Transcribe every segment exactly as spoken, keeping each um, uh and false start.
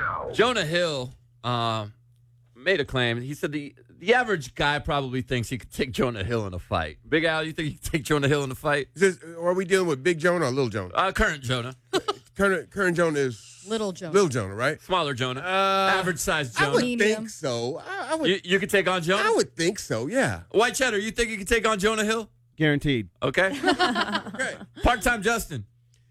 Jonah Hill uh, made a claim. He said the the average guy probably thinks he could take Jonah Hill in a fight. Big Al, you think you could take Jonah Hill in a fight? Is this, are we dealing with Big Jonah or Little Jonah? Uh, current Jonah. current, current Jonah is Little Jonah. Little Jonah, right? Smaller Jonah. Uh, average size Jonah. I would Medium. think so. I, I would. You, you could take on Jonah? I would think so. Yeah. White Cheddar, you think you could take on Jonah Hill? Guaranteed. Okay. Okay. Part-time Justin.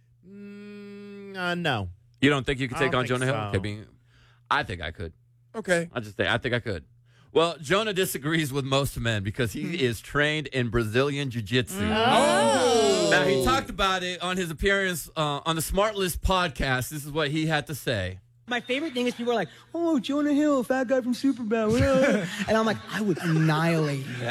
Mm, uh, no. You don't think you could I take don't on think Jonah Hill? so. Okay, being, I think I could. Okay. I just think I think I could. Well, Jonah disagrees with most men because he is trained in Brazilian Jiu-Jitsu. Oh. Now, he talked about it on his appearance uh, on the Smart List podcast. This is what he had to say. My favorite thing is people are like, oh, Jonah Hill, fat guy from Superbad. And I'm like, I would annihilate you, dude.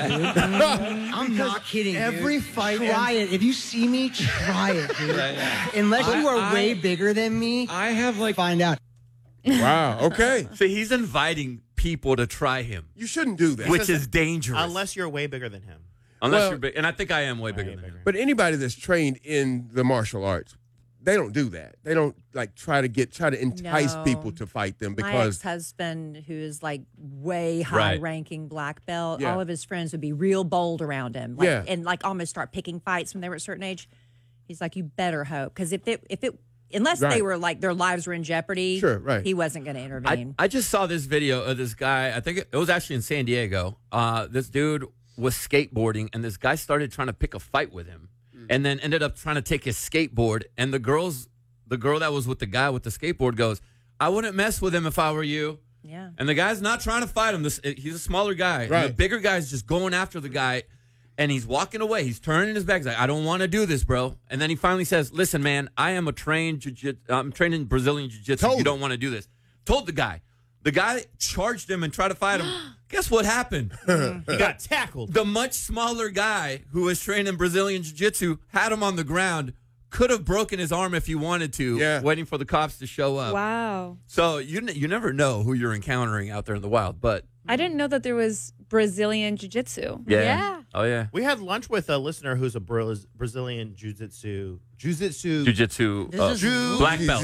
I'm not kidding, Every dude. fight Try it. If you see me, try it, dude. Unless you are I- way bigger than me, I have like find out. Wow. Okay. So he's inviting people to try him, You shouldn't do that. which is dangerous. Unless you're way bigger than him. Unless Well- you're big. And I think I am way bigger Way than bigger. him. But anybody that's trained in the martial arts, they don't do that. They don't like try to get try to entice No. people to fight them My because ex-husband, who is like way Right. high-ranking black belt, Yeah. all of his friends would be real bold around him, like, Yeah. and like almost start picking fights when they were at a certain age. He's like, you better hope, because if it if it unless Right. they were like their lives were in jeopardy, Sure, right. he wasn't going to I, intervene. I just saw this video of this guy. I think it, it was actually in San Diego. Uh, this dude was skateboarding, and this guy started trying to pick a fight with him, and then ended up trying to take his skateboard. And the girls, the girl that was with the guy with the skateboard, goes, "I wouldn't mess with him if I were you." yeah. And the guy's not trying to fight him. This he's a smaller guy. And the Right. bigger guy's just going after the guy, and he's walking away. He's turning his back. He's like, "I don't want to do this, bro." And then he finally says, "Listen, man, I am a trained jiu-jitsu. I'm trained in Brazilian jiu-jitsu. Told You him. don't want to do this." Told the guy. The guy charged him and tried to fight him. Guess what happened? He got tackled. The much smaller guy who was trained in Brazilian jiu-jitsu had him on the ground. Could have broken his arm if he wanted to, Yeah. waiting for the cops to show up. Wow. So you n- you never know who you're encountering out there in the wild, but I didn't know that there was Brazilian jiu-jitsu. yeah. Yeah. Oh yeah. We had lunch with a listener who's a Braz- Brazilian jiu-jitsu, jiu-jitsu, Jiu-jitsu uh, Jiu- black belt.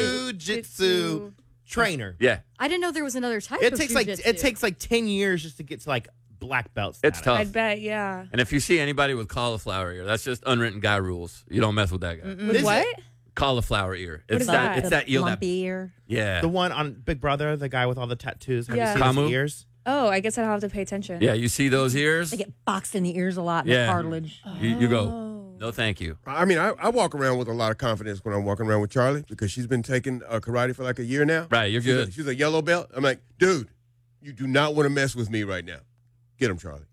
jiu-jitsu trainer. Yeah, I didn't know there was another type It of takes like jujitsu. it takes like ten years just to get to like black belt status. it's tough. I'd bet, yeah. And if you see anybody with cauliflower ear, that's just unwritten guy rules. You don't mess with that guy. With Is what? it? Cauliflower ear. It's is that, that? It's The that eel that. lumpy ear. Yeah. The one on Big Brother, the guy with all the tattoos. Have Yeah. you seen Kamu? his ears? Oh, I guess I'd have to pay attention. Yeah. You see those ears? They get boxed in the ears a lot, in Yeah. the cartilage. You, you go. No, thank you. I mean, I, I walk around with a lot of confidence when I'm walking around with Charlie because she's been taking uh, karate for like a year now. Right. You're She's good. a, she's a yellow belt. I'm like, dude, you do not want to mess with me right now. Get him, Charlie.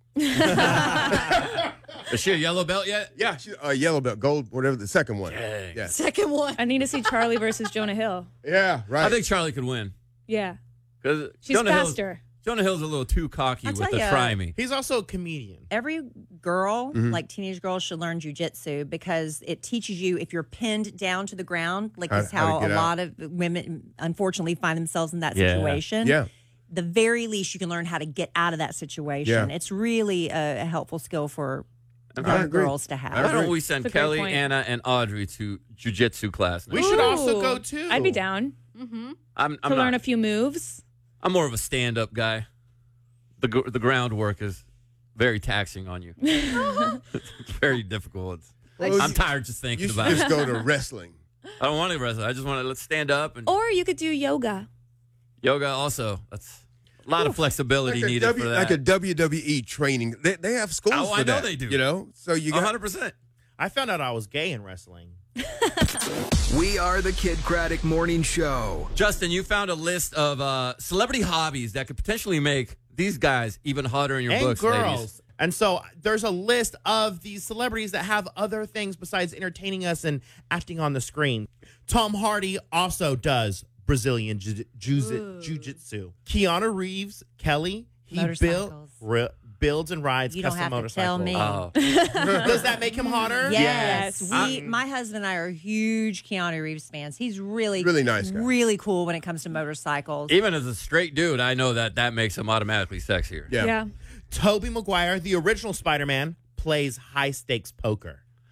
Is she a yellow belt yet? Yeah, she's a yellow belt, gold, whatever the second one. Dang. Yeah, Second one. I need to see Charlie versus Jonah Hill. yeah, right. I think Charlie could win. Yeah. Because She's Jonah Hill's, faster. Jonah Hill's a little too cocky I'll with tell the ya. try me. He's also a comedian. Every girl, Mm-hmm. like teenage girls, should learn jujitsu because it teaches you if you're pinned down to the ground, like How- this how to how, get a out. lot of women unfortunately find themselves in that Yeah. situation. Yeah. The very least you can learn how to get out of that situation. Yeah. It's really a, a helpful skill for I young agree. girls to have. I Why don't agree. we send That's a great Kelly, point. Anna, and Audrey to jujitsu class? Now? We should also Ooh. go too. I'd be down I'm, I'm to not. learn a few moves. I'm more of a stand-up guy. The gr- the groundwork is very taxing on you. It's very difficult. It's- Well, I'm you- tired just You thinking should about just it. go to wrestling. I don't want to wrestle. I just want to let's stand up and Or you could do yoga. yoga. Also, that's a lot of flexibility Like a, needed w, for that. like a W W E training. They, they have schools Oh, for I know that. they do. You know, so you one got hundred percent. I found out I was gay in wrestling. We are the Kid Craddock Morning Show. Justin, you found a list of uh, celebrity hobbies that could potentially make these guys even hotter in your and books, girls. ladies. And so there's a list of these celebrities that have other things besides entertaining us and acting on the screen. Tom Hardy also does Brazilian jiu- jiu- jiu-jitsu. Keanu Reeves, Kelly, he build, Motorcycles. re- builds and rides You don't custom have to motorcycles. tell me. Oh, Does that make him hotter? Yes, Yes. we. my husband and I are huge Keanu Reeves fans. He's really, Really nice guy. really cool when it comes to motorcycles. even as a straight dude, I know that that makes him automatically sexier. yeah. Yeah. Tobey Maguire, the original Spider-Man, plays high-stakes poker.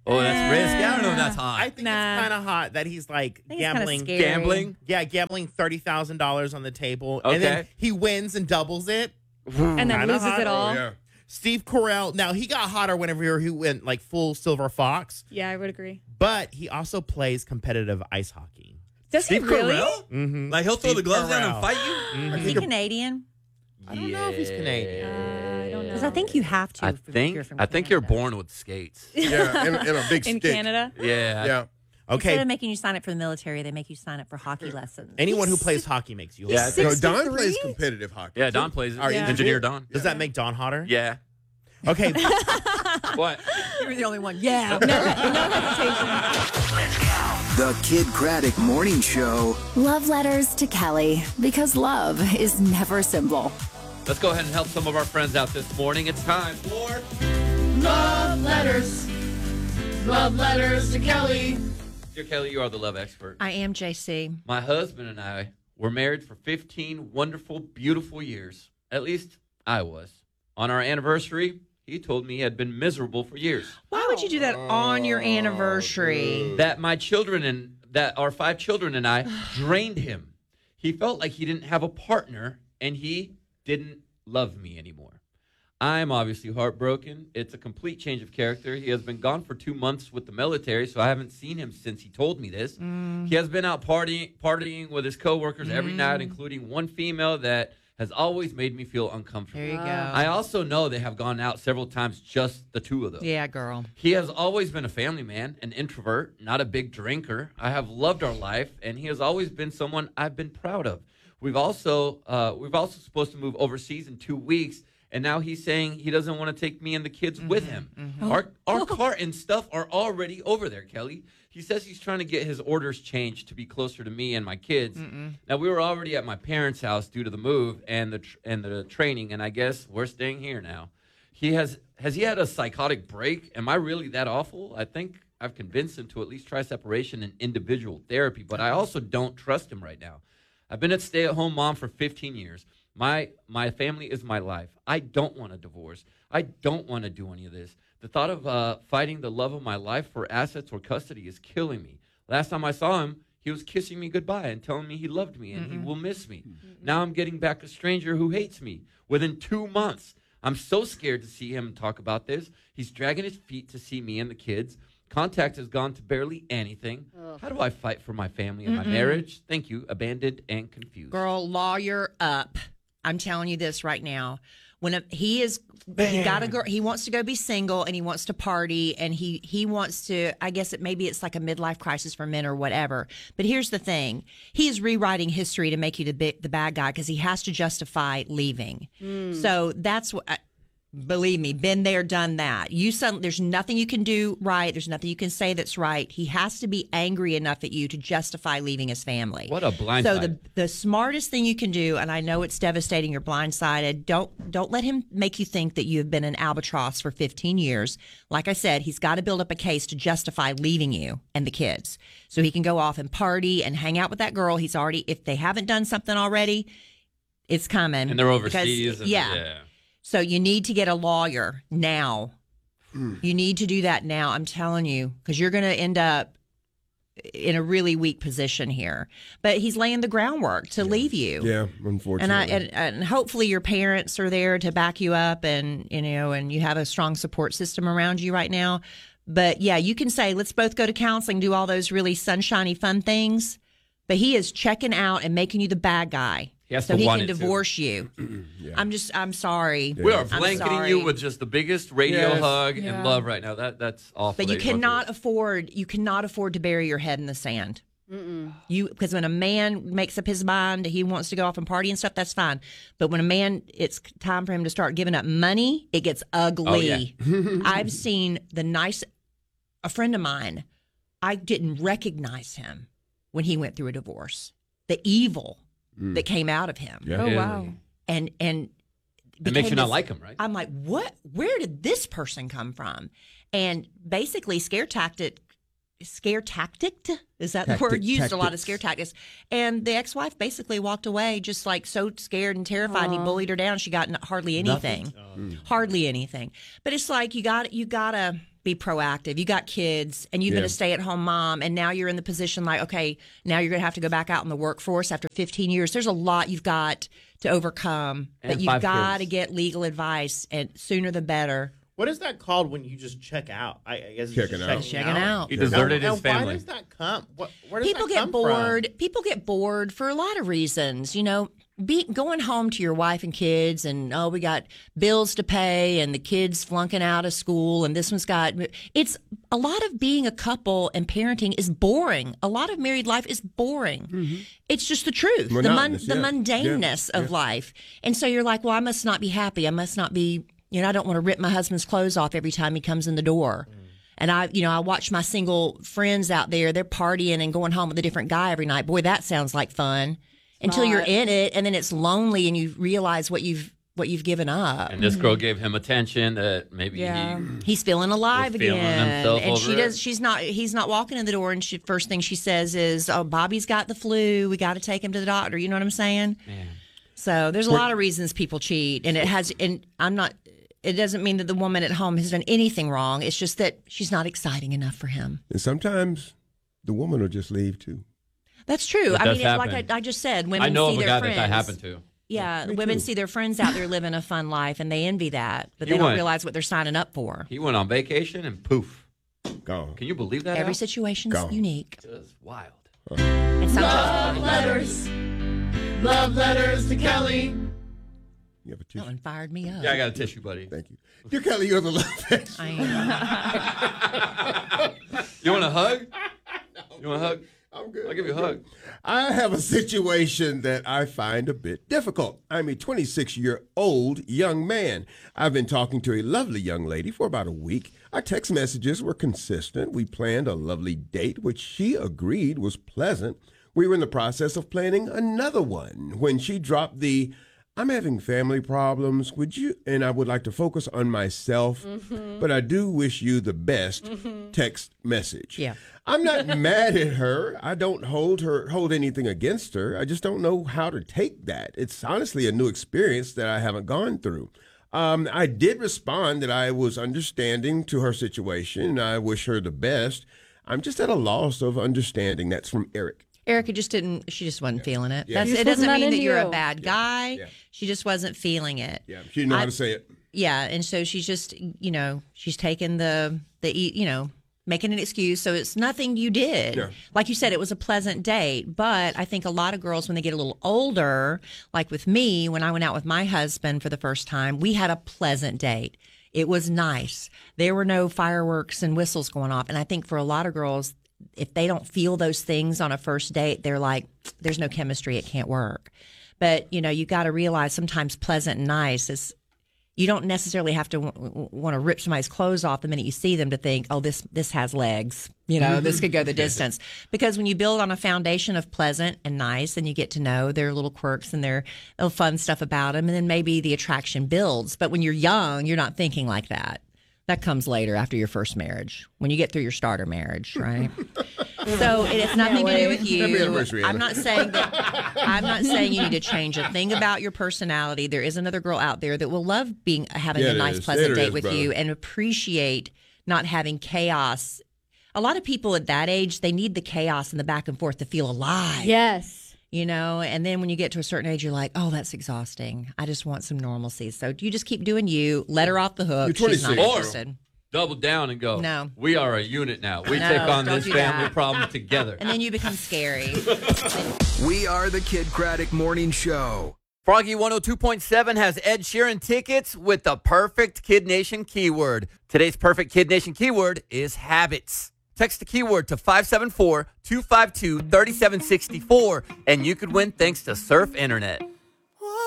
Oh, that's risky. I don't know if that's hot. I think Nah. it's kind of hot that he's like I think it's kinda gambling. scary. Gambling? Yeah, gambling thirty thousand dollars on the table, Okay. and then he wins and doubles it. And then Kinda loses hot. it all. Oh, Yeah. yeah. Steve Carell. Now he got hotter whenever he went like full silver fox, I would agree. but he also plays competitive ice hockey. Does Steve he really? Carell? Mm-hmm. Like he'll throw Steve the gloves down Carell. and fight you? Is he Canadian? I don't know if he's Canadian. Uh, I don't know. Because I think you have to. I if think you're from I think you're Canada. born with skates. Yeah, and, and a big in stick. Canada. Yeah. Yeah. Instead Okay, of making you sign up for the military, they make you sign up for hockey lessons. anyone who plays hockey makes you. Yeah, hot. I No, think- Don sixty-three? plays competitive hockey. Yeah, Don plays it. Our Yeah. Engineer Don. Does that make Don hotter? Yeah. Okay. What? You're the only one. Yeah. The Kid Craddock Morning Show. Love letters to Kelly, because love is never simple. Let's go ahead and help some of our friends out this morning. It's time for Love letters. Love letters to Kelly. Dear Kelly, you are the love expert. I am J C. My husband and I were married for fifteen wonderful, beautiful years. At least I was. On our anniversary, he told me he had been miserable for years. Why would you do that on your anniversary? That my children and that our five children and I drained him. He felt like he didn't have a partner and he didn't love me anymore. I'm obviously heartbroken. It's a complete change of character. He has been gone for two months with the military, so I haven't seen him since he told me this. Mm. He has been out partying, partying with his coworkers every night, including one female that has always made me feel uncomfortable. There you go. I also know they have gone out several times, just the two of them. Yeah, girl. He has always been a family man, an introvert, not a big drinker. I have loved our life, and he has always been someone I've been proud of. We've also uh, we've also supposed to move overseas in two weeks, and now he's saying he doesn't want to take me and the kids with him. Our our car and stuff are already over there, Kelly. He says he's trying to get his orders changed to be closer to me and my kids. Now, we were already at my parents' house due to the move and the tr- and the training, and I guess we're staying here now. He has has he had a psychotic break? Am I really that awful? I think I've convinced him to at least try separation and individual therapy, but I also don't trust him right now. I've been a stay-at-home mom for fifteen years. My my family is my life. I don't want a divorce. I don't want to do any of this. The thought of uh, fighting the love of my life for assets or custody is killing me. Last time I saw him, he was kissing me goodbye and telling me he loved me and Mm-mm. he will miss me. Now I'm getting back a stranger who hates me within two months. I'm so scared to see him talk about this. He's dragging his feet to see me and the kids. Contact has gone to barely anything. How do I fight for my family and my Mm-mm. marriage? Thank you. Abandoned and confused. Girl, lawyer up. I'm telling you this right now. When a, he is, he got a girl. He wants to go be single and he wants to party and he he wants to. I guess it maybe it's like a midlife crisis for men or whatever. But here's the thing: he is rewriting history to make you the bi- the bad guy because he has to justify leaving. So that's what. I, Believe me, been there, done that. You suddenly, there's nothing you can do right. There's nothing you can say that's right. He has to be angry enough at you to justify leaving his family. What a blindside. So the the smartest thing you can do, and I know it's devastating, you're blindsided. Don't don't let him make you think that you have been an albatross for fifteen years. Like I said, he's got to build up a case to justify leaving you and the kids, so he can go off and party and hang out with that girl. He's already, if they haven't done something already, it's coming. and they're Because- overseas. and, yeah. yeah. So you need to get a lawyer now. You need to do that now. I'm telling you, because you're going to end up in a really weak position here. But he's laying the groundwork to leave you. Yeah, And unfortunately. I and, and hopefully your parents are there to back you up, and you know, and you have a strong support system around you right now. But yeah, you can say, let's both go to counseling, do all those really sunshiny, fun things. But he is checking out and making you the bad guy. He has so to he want can it to. divorce you. I'm just, I'm sorry. We are I'm blanketing sorry. you with just the biggest radio Yes. hug Yeah. and love right now. That that's awful. But that you you're going through cannot this. afford, you cannot afford to bury your head in the sand. You because when a man makes up his mind he wants to go off and party and stuff, that's fine. But when a man, it's time for him to start giving up money, it gets ugly. I've seen the nice, a friend of mine, I didn't recognize him when he went through a divorce. The evil that came out of him, Yeah. Oh, Yeah. wow. and and It makes became you not this- like him, right? I'm like, what? Where did this person come from? And basically, scare tactic, scare tactic is that the Tactic- word used? A lot of tactics. scare tactics. And the ex-wife basically walked away, just like so scared and terrified. He bullied her down. She got n- hardly anything, hardly anything. But it's like you got you gotta. be proactive. You got kids and you've Yeah. been a stay-at-home mom, and now you're in the position like, okay, now you're going to have to go back out in the workforce after fifteen years. There's a lot you've got to overcome, And but you've five got to kids. get legal advice, and sooner the better. What is that called when you just check out? I, I guess it's Checking just out. Checking out. He deserted Now- his now, family. Why does that come? What, where does People that get come bored. From? People get bored for a lot of reasons. You know, be, going home to your wife and kids, and oh, we got bills to pay, and the kids flunking out of school, and this one's got. It's a lot of being a couple and parenting is boring. A lot of married life is boring. Mm-hmm. It's just the truth, the mon- Monotonous, the yeah. mundaneness Yeah, of yeah. life, and so you're like, well, I must not be happy. I must not be. You know, I don't want to rip my husband's clothes off every time he comes in the door. Mm. And I, you know, I watch my single friends out there. They're partying and going home with a different guy every night. Boy, that sounds like fun. Until you're not. in it, and then it's lonely, and you realize what you've what you've given up. And this girl gave him attention that maybe Yeah. he. He's feeling alive Was feeling again, himself and over she it. does. She's not. He's not walking in the door, and she, first thing she says is, "Oh, Bobby's got the flu. We got to take him to the doctor." You know what I'm saying? Man. So there's a lot of reasons people cheat, and it has. And I'm not. It doesn't mean that the woman at home has done anything wrong. It's just that she's not exciting enough for him. And sometimes the woman will just leave too. That's true. It I does mean, it's like happen. I, I just said, women I know see of a their guy friends. that that happened to. Yeah, Me women too. see their friends out there living a fun life, and they envy that, but You they don't went- realize what they're signing up for. He went on vacation and poof. Gone. Can you believe that? Every Al? situation's Gone. unique. Just wild. And sometimes letters. Love letters to Kelly. You have a that tissue? one fired me up. Yeah, I got a tissue, buddy. Thank you. Dear Kelly, you're the love expert. I am. You want a hug? You want a hug? I'm good. I'll give you a hug. I have a situation that I find a bit difficult. I'm a twenty-six-year-old young man. I've been talking to a lovely young lady for about a week. Our text messages were consistent. We planned a lovely date, which she agreed was pleasant. We were in the process of planning another one when she dropped the, "I'm having family problems. Would you?" and I would like to focus on myself, but I do wish you the best text message. Yeah. I'm not mad at her. I don't hold her hold anything against her. I just don't know how to take that. It's honestly a new experience that I haven't gone through. Um, I did respond that I was understanding to her situation and I wish her the best. I'm just at a loss of understanding. That's from Eric. Erica just didn't. She just wasn't feeling it. Yeah. That's, She just it doesn't wasn't mean that that into you're a you. bad guy. Yeah. She just wasn't feeling it. Yeah, she didn't know I- how to say it. Yeah, and so she's just, you know, she's taken the the you know, making an excuse. So it's nothing you did. Yeah. Like you said, it was a pleasant date. But I think a lot of girls, when they get a little older, like with me, when I went out with my husband for the first time, we had a pleasant date. It was nice. There were no fireworks and whistles going off. And I think for a lot of girls, if they don't feel those things on a first date, they're like, there's no chemistry. It can't work. But, you know, you got to realize sometimes pleasant and nice is, you don't necessarily have to w- w- want to rip somebody's clothes off the minute you see them to think, oh, this this has legs. You know, this could go the distance. Because when you build on a foundation of pleasant and nice, and you get to know their little quirks and their little fun stuff about them, and then maybe the attraction builds. But when you're young, you're not thinking like that. That comes later after your first marriage, when you get through your starter marriage, right? So it has nothing to do with Happy you. anniversary, I'm Anna. not saying that. I'm not saying you need to change a thing about your personality. There is another girl out there that will love being having Yeah, a it nice, is. pleasant It date is, with brother. you and appreciate not having chaos. A lot of people at that age, they need the chaos and the back and forth to feel alive. Yes. You know, and then when you get to a certain age, you're like, oh, that's exhausting. I just want some normalcy. So you just keep doing you. Let her off the hook. You're She's not twenty-six. interested. Double down and go. No. We are a unit now. We No, take on don't this do family that. problem together. And then you become scary. We are the Kid Craddock Morning Show. Froggy one oh two point seven has Ed Sheeran tickets with the perfect Kid Nation keyword. Today's perfect Kid Nation keyword is habits. Text the keyword to five seven four, two five two, three seven six four and you could win thanks to Surf Internet.